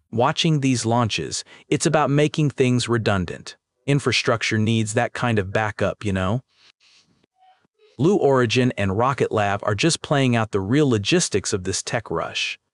Watching these launches, it's about making things redundant. Infrastructure needs that kind of backup, you know? Blue Origin and Rocket Lab are just playing out the real logistics of this tech rush.